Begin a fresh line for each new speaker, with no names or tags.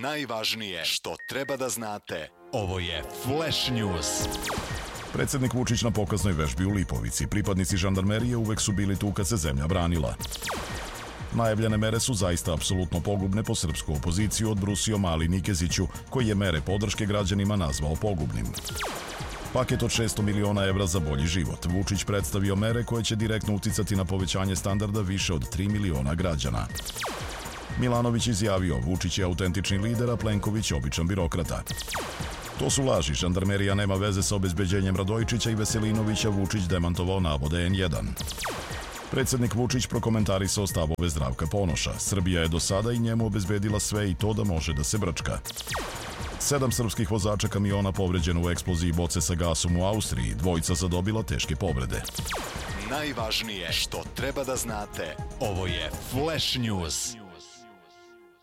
Najvažnije što treba da znate. Ovo je Flash News.
Predsjednik Vučić na pokaznoj vežbi u Lipovici. Pripadnici žandarmerije uvek su bili tu kad se zemlja branila. Najavljene mere su zaista apsolutno pogubne po srpsku opoziciju, odbrusio Mali Nikeziću, koji je mere podrške građanima nazvao pogubnim. Paket od 600 miliona evra za bolji život. Vučić predstavio mere koje će direktno uticati na povećanje standarda više od 3 miliona građana. Milanović izjavio, Vučić je autentični lider, a Plenković običan birokrata. To su laži, žandarmerija nema veze sa obezbeđenjem Radojičića i Veselinovića, Vučić demantovao navode N1. Predsjednik Vučić prokomentarisao stavove Zdravka Ponoša. Srbija je do sada i njemu obezbedila sve i to da može da se brčka. 7 srpskih vozača kamiona povređeno u eksploziji boce sa gasom u Austriji, dvojica zadobila teške povrede.
Najvažnije što treba da znate. Ovo je Flash News.